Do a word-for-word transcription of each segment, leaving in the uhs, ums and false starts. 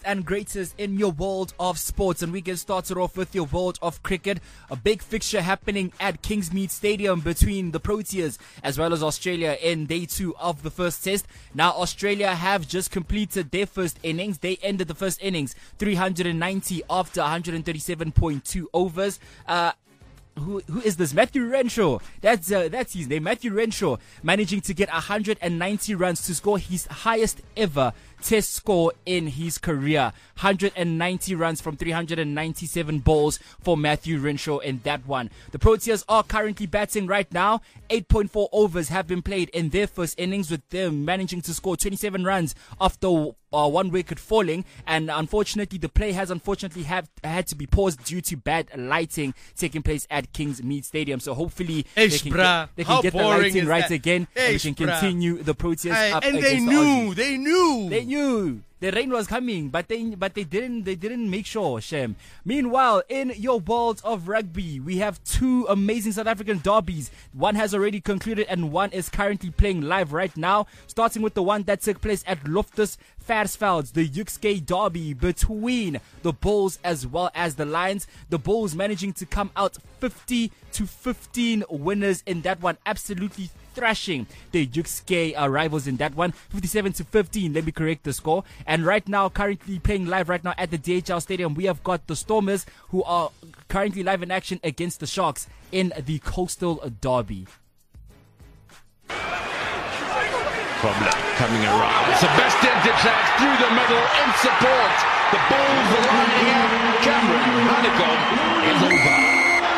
and greatest in your world of sports, and we can start it off with your world of cricket. A big fixture happening at Kingsmead Stadium between the Proteas as well as Australia in day two of the first test. Now Australia have just completed their first innings. They ended the first innings three hundred ninety after one hundred thirty-seven point two overs. Uh, Who who is this? Matthew Renshaw. That's uh, that's his name. Matthew Renshaw managing to get one hundred ninety runs to score his highest ever test score in his career. one hundred ninety runs from three hundred ninety-seven balls for Matthew Renshaw in that one. The Proteas are currently batting right now. eight point four overs have been played in their first innings, with them managing to score twenty-seven runs after uh, one wicket falling. And unfortunately, the play has unfortunately have had to be paused due to bad lighting taking place at Kingsmead Stadium. So hopefully Eish, they can bruh. get, they can How get the boring lighting is right that? again, and we Eish, can bruh. continue the Proteas Aye, up and against they the knew, Aussies. they knew. They knew. The rain was coming, but they but they didn't they didn't make sure, Shem. Meanwhile, in your world of rugby, we have two amazing South African derbies. One has already concluded and one is currently playing live right now. Starting with the one that took place at Loftus Versfeld, the Ukske derby between the Bulls as well as the Lions. The Bulls managing to come out fifty to fifteen winners in that one. Absolutely thrashing the Ukske uh, rivals in that one. fifty-seven to fifteen, let me correct the score. And right now, currently playing live right now at the D H L Stadium, we have got the Stormers, who are currently live in action against the Sharks in the Coastal Derby. Problem coming around. Sebastian Dixak through the middle in support. The Bulls are lining up. Cameron Honeycomb is over.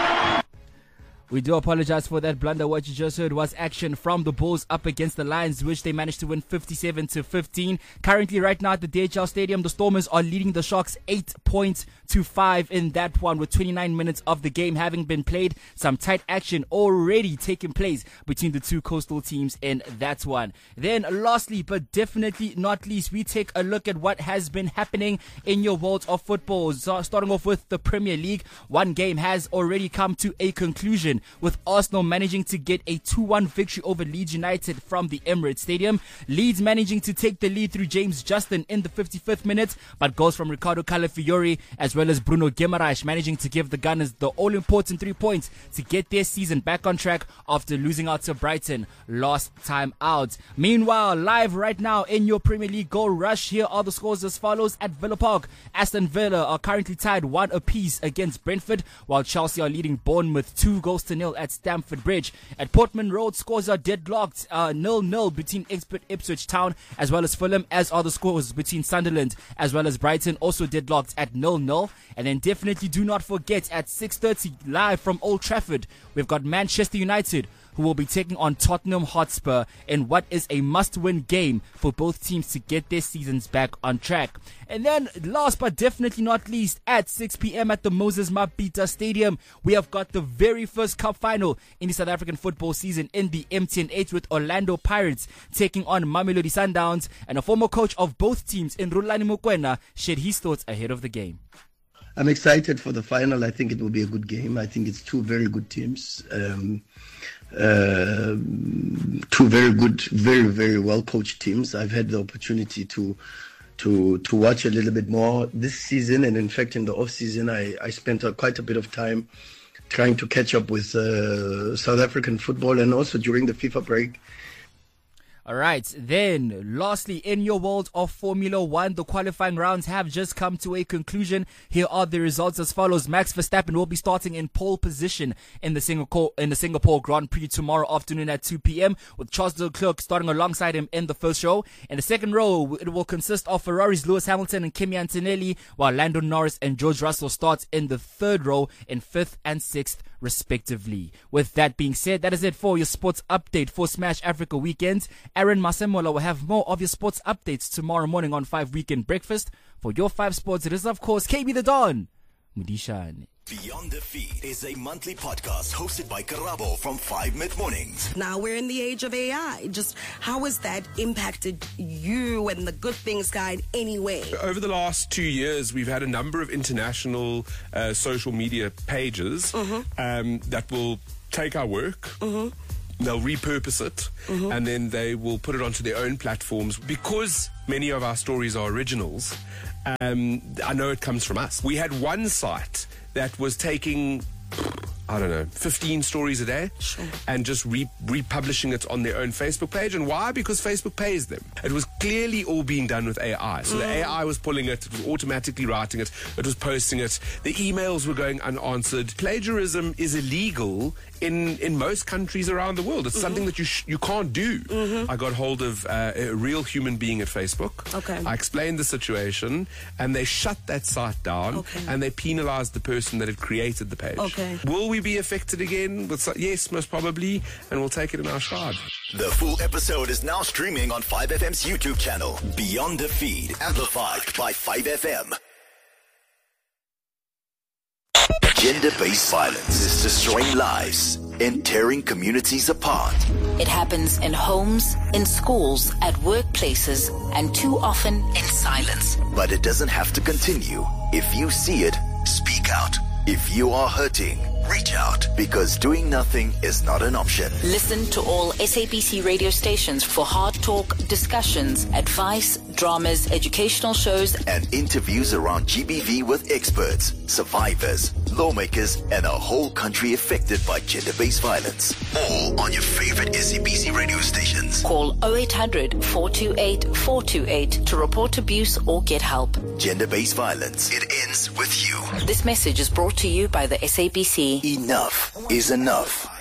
We do apologize for that blunder. What you just heard was action from the Bulls up against the Lions, which they managed to win fifty-seven to fifteen. Currently, right now at the D H L Stadium, the Stormers are leading the Sharks eight points to five in that one, with twenty-nine minutes of the game having been played. Some tight action already taking place between the two coastal teams in that one. Then, lastly, but definitely not least, we take a look at what has been happening in your world of football. So, starting off with the Premier League, one game has already come to a conclusion, with Arsenal managing to get a two one victory over Leeds United from the Emirates Stadium. Leeds managing to take the lead through James Justin in the fifty-fifth minute, but goals from Ricardo Calafiori as well as Bruno Guimaraes managing to give the Gunners the all-important three points to get their season back on track after losing out to Brighton last time out. Meanwhile, live right now in your Premier League goal rush, here are the scores as follows. At Villa Park, Aston Villa are currently tied one apiece against Brentford, while Chelsea are leading Bournemouth two goals to nil at Stamford Bridge. At Portman Road, scores are deadlocked, uh, nil nil between Ipswich Town as well as Fulham, as are the scores between Sunderland as well as Brighton, also deadlocked at nil nil. And then definitely do not forget, at six thirty live from Old Trafford, we've got Manchester United, who will be taking on Tottenham Hotspur in what is a must-win game for both teams to get their seasons back on track. And then, last but definitely not least, at six p.m. at the Moses Mabhida Stadium, we have got the very first cup final in the South African football season in the M T N eight, with Orlando Pirates taking on Mamelodi Sundowns, and a former coach of both teams in Rulani Mokoena shared his thoughts ahead of the game. I'm excited for the final. I think it will be a good game. I think it's two very good teams. Um, uh, two very good, very, very well-coached teams. I've had the opportunity to to to watch a little bit more this season, and in fact in the off-season I, I spent a, quite a bit of time trying to catch up with uh, South African football, and also during the FIFA break. All right, then, lastly, in your world of Formula One, the qualifying rounds have just come to a conclusion. Here are the results as follows. Max Verstappen will be starting in pole position in the Singapore in the Singapore Grand Prix tomorrow afternoon at two p.m. with Charles Leclerc starting alongside him in the first row. In the second row, it will consist of Ferrari's Lewis Hamilton and Kimi Antonelli, while Lando Norris and George Russell start in the third row in fifth and sixth, respectively. With that being said, that is it for your sports update for Smash Africa Weekends. Aaron Masemola will have more of your sports updates tomorrow morning on five Weekend Breakfast. For your five sports, it is of course K B the Don Mudishane. Beyond Defeat is a monthly podcast hosted by Karabo from five Mid-Mornings. Now we're in the age of A I. Just how has that impacted you and the Good Things Guide anyway? Over the last two years, we've had a number of international uh, social media pages mm-hmm. um, that will take our work, mm-hmm. they'll repurpose it, mm-hmm. and then they will put it onto their own platforms. Because many of our stories are originals, um, I know it comes from us. We had one site that was taking, I don't know, fifteen stories a day, sure. and just re- republishing it on their own Facebook page. And why? Because Facebook pays them. It was clearly all being done with A I. So mm. the A I was pulling it, it was automatically writing it, it was posting it. The emails were going unanswered. Plagiarism is illegal in, in most countries around the world. It's mm-hmm. something that you sh- you can't do. Mm-hmm. I got hold of uh, a real human being at Facebook. Okay. I explained the situation, and they shut that site down, okay. and they penalized the person that had created the page. Okay. Will we be affected again? With so- yes, most probably, and we'll take it in our stride. The full episode is now streaming on five F M's YouTube channel, Beyond the Feed, amplified by five F M. Gender-based violence is destroying lives and tearing communities apart. It happens in homes, in schools, at workplaces, and too often in silence. But it doesn't have to continue. If you see it, speak out. If you are hurting, reach out, because doing nothing is not an option. Listen to all S A B C radio stations for hard talk, discussions, advice, dramas, educational shows, and interviews around G B V with experts, survivors, lawmakers, and a whole country affected by gender-based violence. All on your favorite S A B C radio stations. Call oh eight hundred, four two eight, four two eight to report abuse or get help. Gender-based violence. It ends with you. This message is brought to you by the S A B C. Enough is enough.